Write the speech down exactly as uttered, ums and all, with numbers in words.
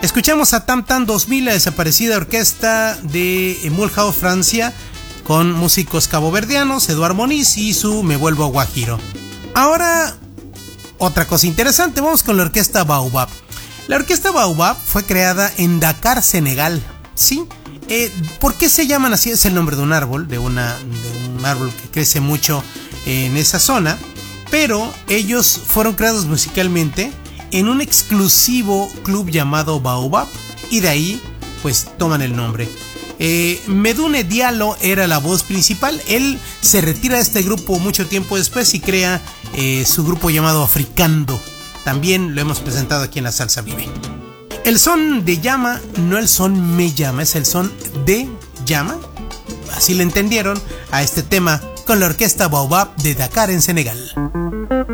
Escuchamos a Tam Tam dos mil, la desaparecida orquesta de Mulhouse, Francia, con músicos caboverdianos, Eduard Moniz y su Me Vuelvo Guajiro. Ahora, otra cosa interesante, vamos con la orquesta Baobab. La orquesta Baobab fue creada en Dakar, Senegal. ¿Sí? Eh, ¿Por qué se llaman así? Es el nombre de un árbol, de, una, de un árbol que crece mucho en esa zona. Pero ellos fueron creados musicalmente en un exclusivo club llamado Baobab, y de ahí pues toman el nombre. eh, Medoune Diallo era la voz principal. Él se retira de este grupo mucho tiempo después y crea eh, su grupo llamado Africando. También lo hemos presentado aquí en La Salsa Vive. El son de llama, no el son me llama, es el son de llama. Así le entendieron a este tema con la orquesta Baobab de Dakar, en Senegal.